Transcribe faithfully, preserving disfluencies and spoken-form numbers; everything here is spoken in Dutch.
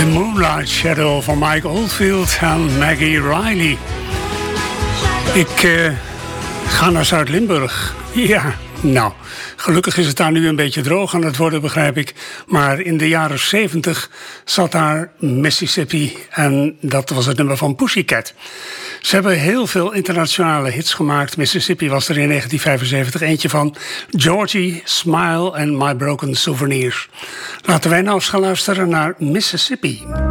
The Moonlight Shadow van Mike Oldfield en Maggie Riley. Ik uh, ga naar Zuid-Limburg. Ja, nou, gelukkig is het daar nu een beetje droog aan het worden, begrijp ik. Maar in de jaren zeventig zat daar Mississippi en dat was het nummer van Pussycat. Ze hebben heel veel internationale hits gemaakt. Mississippi was er in negentien vijfenzeventig eentje van. Georgie, Smile en My Broken Souvenirs. Laten wij nou eens gaan luisteren naar Mississippi.